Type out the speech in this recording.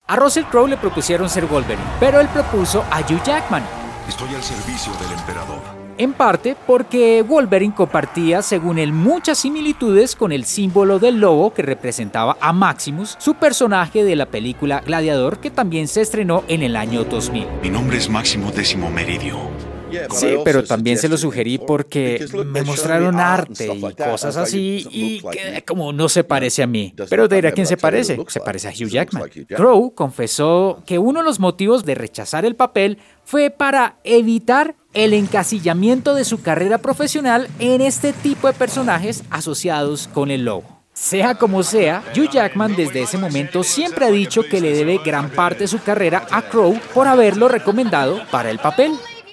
A Russell Crowe le propusieron ser Wolverine, pero él propuso a Hugh Jackman. Estoy al servicio del emperador. En parte porque Wolverine compartía, según él, muchas similitudes con el símbolo del lobo que representaba a Maximus, su personaje de la película Gladiador, que también se estrenó en el año 2000. Mi nombre es Máximo Décimo Meridio. Sí, pero también se lo sugerí porque me mostraron arte y cosas así y que como no se parece a mí. Pero diré a quién se parece. Se parece a Hugh Jackman. Crowe confesó que uno de los motivos de rechazar el papel fue para evitar el encasillamiento de su carrera profesional en este tipo de personajes asociados con el lobo. Sea como sea, Hugh Jackman desde ese momento siempre ha dicho que le debe gran parte de su carrera a Crowe por haberlo recomendado para el papel.